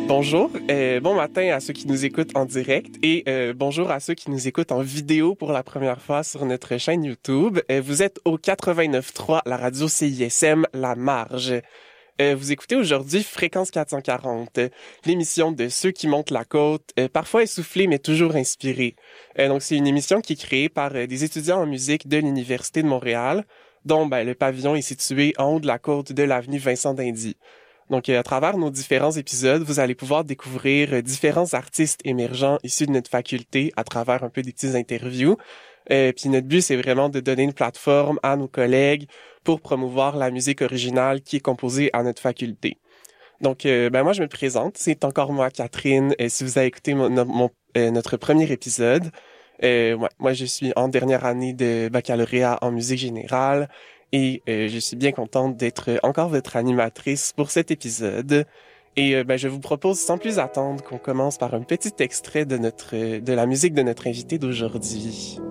Bonjour, bon matin à ceux qui nous écoutent en direct et bonjour à ceux qui nous écoutent en vidéo pour la première fois sur notre chaîne YouTube. Vous êtes au 89.3, la radio CISM La Marge. Vous écoutez aujourd'hui Fréquence 440, l'émission de ceux qui montent la côte, parfois essoufflés mais toujours inspirés. Donc c'est une émission qui est créée par des étudiants en musique de l'Université de Montréal, dont le pavillon est situé en haut de la côte de l'avenue Vincent d'Indy. Donc, à travers nos différents épisodes, vous allez pouvoir découvrir différents artistes émergents issus de notre faculté à travers un peu des petites interviews. Puis notre but, c'est vraiment de donner une plateforme à nos collègues pour promouvoir la musique originale qui est composée à notre faculté. Donc, moi, je me présente. C'est encore moi, Catherine. Si vous avez écouté notre premier épisode, moi, je suis en dernière année de baccalauréat en musique générale. Et je suis bien contente d'être encore votre animatrice pour cet épisode. Et je vous propose sans plus attendre qu'on commence par un petit extrait de la musique de notre invité d'aujourd'hui.